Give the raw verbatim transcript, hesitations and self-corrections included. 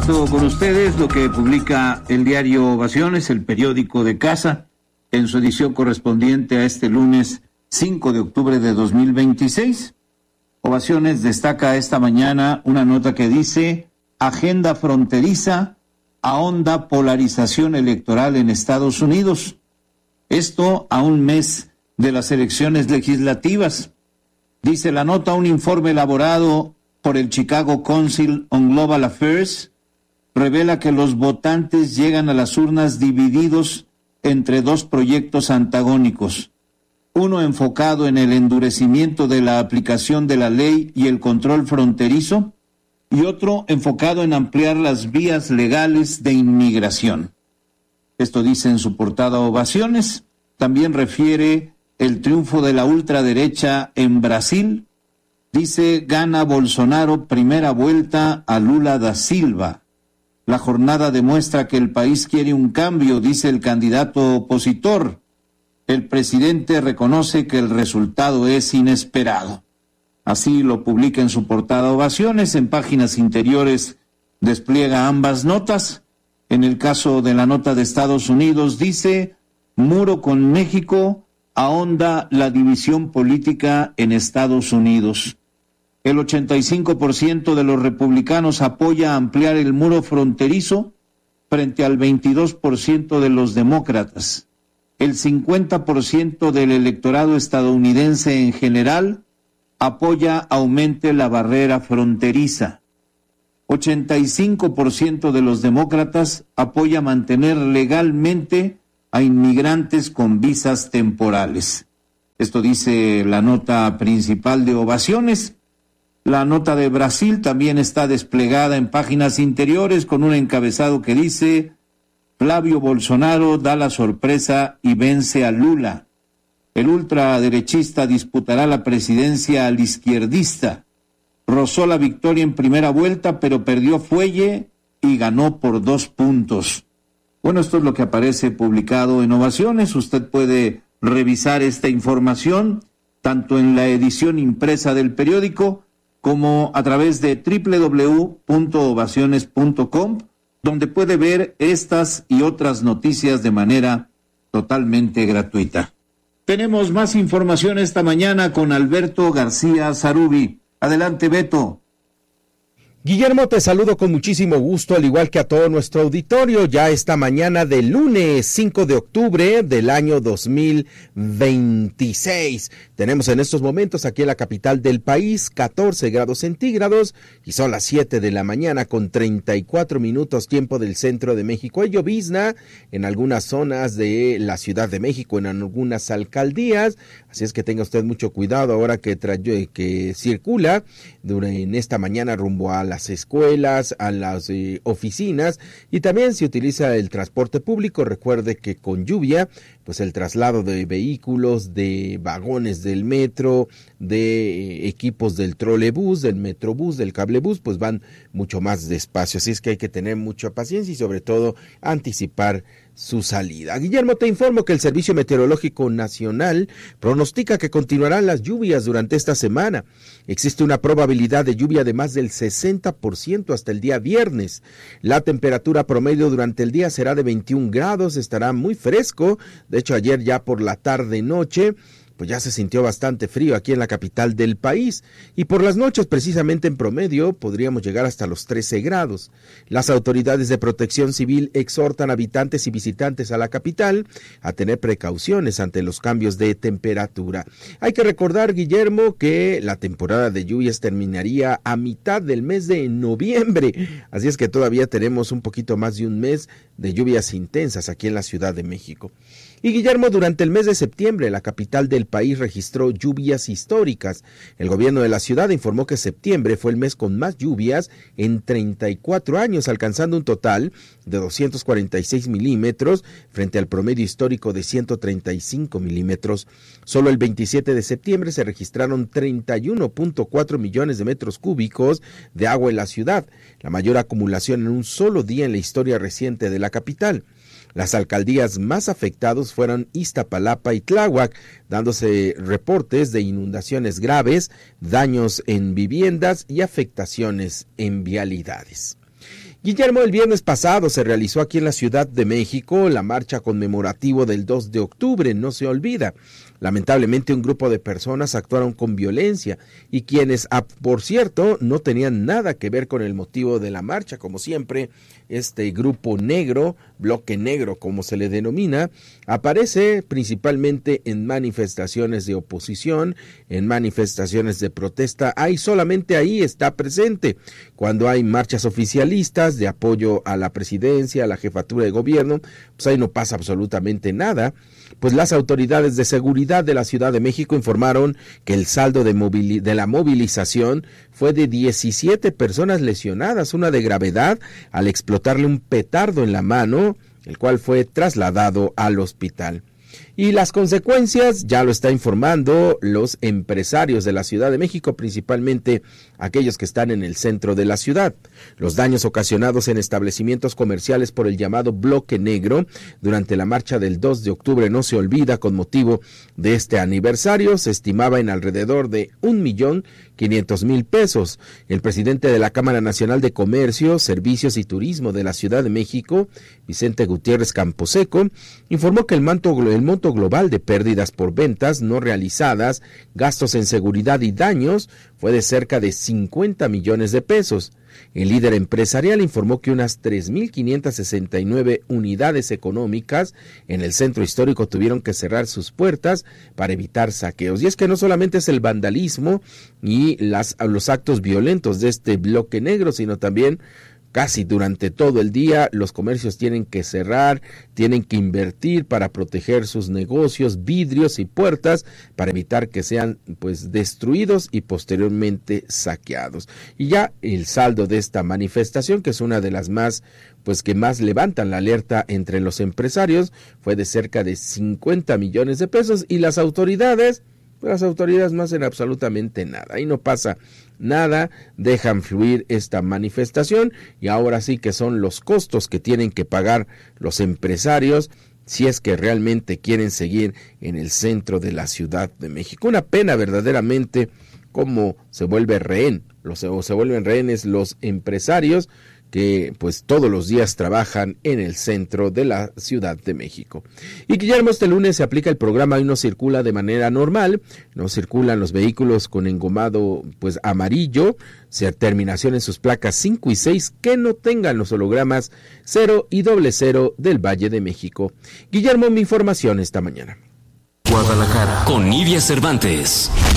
Comparto con ustedes lo que publica el diario Ovaciones, el periódico de casa, en su edición correspondiente a este lunes cinco de octubre de dos mil veintiséis. Ovaciones destaca esta mañana una nota que dice: agenda fronteriza, ahonda polarización electoral en Estados Unidos. Esto a un mes de las elecciones legislativas. Dice la nota: un informe elaborado por el Chicago Council on Global Affairs revela que los votantes llegan a las urnas divididos entre dos proyectos antagónicos, uno enfocado en el endurecimiento de la aplicación de la ley y el control fronterizo, y otro enfocado en ampliar las vías legales de inmigración. Esto dice en su portada Ovaciones. También refiere el triunfo de la ultraderecha en Brasil. Dice: gana Bolsonaro primera vuelta a Lula da Silva. La jornada demuestra que el país quiere un cambio, dice el candidato opositor. El presidente reconoce que el resultado es inesperado. Así lo publica en su portada Ovaciones. En páginas interiores despliega ambas notas. En el caso de la nota de Estados Unidos dice: muro con México ahonda la división política en Estados Unidos. El ochenta y cinco por ciento de los republicanos apoya ampliar el muro fronterizo frente al veintidós por ciento de los demócratas. El cincuenta por ciento del electorado estadounidense en general apoya aumente la barrera fronteriza. ochenta y cinco por ciento de los demócratas apoya mantener legalmente a inmigrantes con visas temporales. Esto dice la nota principal de Ovaciones. La nota de Brasil también está desplegada en páginas interiores con un encabezado que dice: Flavio Bolsonaro da la sorpresa y vence a Lula. El ultraderechista disputará la presidencia al izquierdista. Rozó la victoria en primera vuelta, pero perdió fuelle y ganó por dos puntos. Bueno, esto es lo que aparece publicado en Ovaciones. Usted puede revisar esta información tanto en la edición impresa del periódico como a través de doble u doble u doble u punto ovaciones punto com, donde puede ver estas y otras noticias de manera totalmente gratuita. Tenemos más información esta mañana con Alberto García Zarubi. Adelante, Beto. Guillermo, te saludo con muchísimo gusto, al igual que a todo nuestro auditorio, ya esta mañana del lunes cinco de octubre del año dos mil veintiséis. Tenemos en estos momentos aquí en la capital del país catorce grados centígrados y son las siete de la mañana con treinta y cuatro minutos tiempo del centro de México. Hay llovizna en algunas zonas de la Ciudad de México, en algunas alcaldías, así es que tenga usted mucho cuidado ahora que, tra- que circula en esta mañana rumbo a la las escuelas, a las eh, oficinas, y también se utiliza el transporte público. Recuerde que con lluvia, pues el traslado de vehículos, de vagones del metro, de eh, equipos del trolebús, del metrobús, del cablebús, pues van mucho más despacio, así es que hay que tener mucha paciencia y sobre todo anticipar su salida. Guillermo, te informo que el Servicio Meteorológico Nacional pronostica que continuarán las lluvias durante esta semana. Existe una probabilidad de lluvia de más del sesenta por ciento hasta el día viernes. La temperatura promedio durante el día será de veintiún grados, estará muy fresco. De hecho, ayer ya por la tarde-noche, pues ya se sintió bastante frío aquí en la capital del país, y por las noches precisamente en promedio podríamos llegar hasta los trece grados. Las autoridades de protección civil exhortan a habitantes y visitantes a la capital a tener precauciones ante los cambios de temperatura. Hay que recordar, Guillermo, que la temporada de lluvias terminaría a mitad del mes de noviembre, así es que todavía tenemos un poquito más de un mes de lluvias intensas aquí en la Ciudad de México. Y Guillermo, durante el mes de septiembre, la capital del país registró lluvias históricas. El gobierno de la ciudad informó que septiembre fue el mes con más lluvias en treinta y cuatro años, alcanzando un total de doscientos cuarenta y seis milímetros frente al promedio histórico de ciento treinta y cinco milímetros. Solo el veintisiete de septiembre se registraron treinta y uno punto cuatro millones de metros cúbicos de agua en la ciudad, la mayor acumulación en un solo día en la historia reciente de la capital. Las alcaldías más afectadas fueron Iztapalapa y Tláhuac, dándose reportes de inundaciones graves, daños en viviendas y afectaciones en vialidades. Guillermo, el viernes pasado se realizó aquí en la Ciudad de México la marcha conmemorativa del dos de octubre, no se olvida. Lamentablemente un grupo de personas actuaron con violencia y quienes, por cierto, no tenían nada que ver con el motivo de la marcha. Como siempre, este grupo negro, bloque negro como se le denomina, aparece principalmente en manifestaciones de oposición, en manifestaciones de protesta. Ahí solamente ahí está presente. Cuando hay marchas oficialistas de apoyo a la presidencia, a la jefatura de gobierno, pues ahí no pasa absolutamente nada. Pues las autoridades de seguridad de la Ciudad de México informaron que el saldo de, movili- de la movilización fue de diecisiete personas lesionadas, una de gravedad al explotarle un petardo en la mano, el cual fue trasladado al hospital. Y las consecuencias ya lo está informando los empresarios de la Ciudad de México, principalmente aquellos que están en el centro de la ciudad. Los daños ocasionados en establecimientos comerciales por el llamado bloque negro durante la marcha del dos de octubre no se olvida con motivo de este aniversario se estimaba en alrededor de un millón quinientos mil pesos. El presidente de la Cámara Nacional de Comercio, Servicios y Turismo de la Ciudad de México, Vicente Gutiérrez Camposeco, informó que el monto, el monto global de pérdidas por ventas no realizadas, gastos en seguridad y daños fue de cerca de cincuenta millones de pesos. El líder empresarial informó que unas tres mil quinientas sesenta y nueve unidades económicas en el centro histórico tuvieron que cerrar sus puertas para evitar saqueos. Y es que no solamente es el vandalismo y las, los actos violentos de este bloque negro, sino también casi durante todo el día los comercios tienen que cerrar, tienen que invertir para proteger sus negocios, vidrios y puertas para evitar que sean pues destruidos y posteriormente saqueados. Y ya el saldo de esta manifestación, que es una de las más pues que más levantan la alerta entre los empresarios, fue de cerca de cincuenta millones de pesos y las autoridades Las autoridades no hacen absolutamente nada, ahí no pasa nada, dejan fluir esta manifestación y ahora sí que son los costos que tienen que pagar los empresarios si es que realmente quieren seguir en el centro de la Ciudad de México. Una pena verdaderamente cómo se vuelve rehén, los, o se vuelven rehenes los empresarios que pues todos los días trabajan en el centro de la Ciudad de México. Y Guillermo, este lunes se aplica el programa Hoy no circula de manera normal, no circulan los vehículos con engomado pues amarillo, terminación en sus placas cinco y seis que no tengan los hologramas cero y doble cero del Valle de México. Guillermo, mi información esta mañana. Guadalajara con Nidia Cervantes.